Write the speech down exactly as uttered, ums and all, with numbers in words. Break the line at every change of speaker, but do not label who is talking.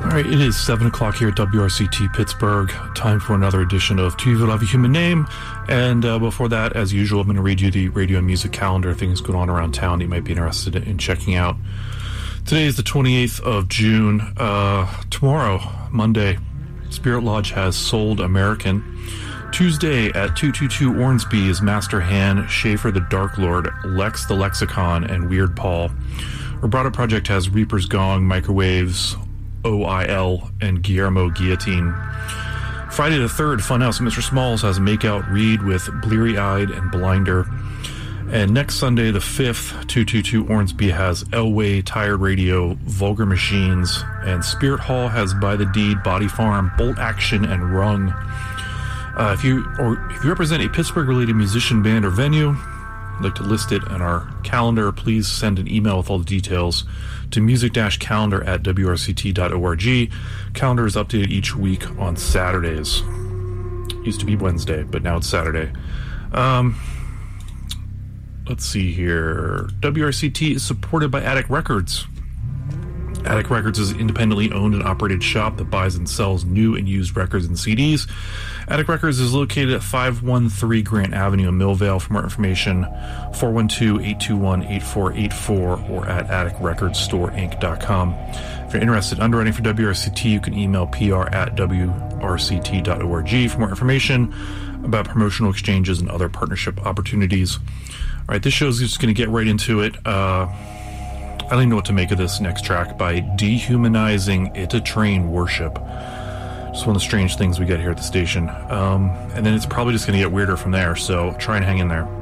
All right, it is seven o'clock here at W R C T Pittsburgh. Time for another edition of Tu veux la vie human name. And uh, before that, as usual, I'm going to read you the radio and music calendar, things going on around town that you might be interested in checking out. Today is the twenty-eighth of June. Uh, tomorrow, Monday, Spirit Lodge has Sold American. Tuesday at two twenty-two Ormsby is Master Han, Schaefer the Dark Lord, Lex the Lexicon, and Weird Paul. Vibrato Project has Reaper's Gong, Microwaves, O I L, and Guillermo Guillotine. Friday the third, Funhouse at Mister Smalls has Makeout Read with Bleary Eyed and Blinder. And next Sunday the fifth, two twenty-two Ormsby has Elway, Tired Radio, Vulgar Machines, and Spirit Hall has By the Deed, Body Farm, Bolt Action, and Rung. Uh, if you or if you represent a Pittsburgh-related musician, band, or venue, I'd like to list it on our calendar, please send an email with all the details to music-calendar at w r c t dot org. Calendar is updated each week on Saturdays. Used to be Wednesday, but now it's Saturday. Um, let's see here. W R C T is supported by Attic Records. Attic Records is an independently owned and operated shop that buys and sells new and used records and C Ds. Attic Records is located at five one three Grant Avenue in Millvale. For more information, four one two, eight two one, eight four eight four or at attic records store inc dot com. If you're interested in underwriting for W R C T, you can email p r at w r c t dot org for more information about promotional exchanges and other partnership opportunities. All right, this show's just going to get right into it. Uh, I don't even know what to make of this next track by Dehumanizing It a Train Worship. Just one of the strange things we get here at the station. Um, and then it's probably just going to get weirder from there, so try and hang in there.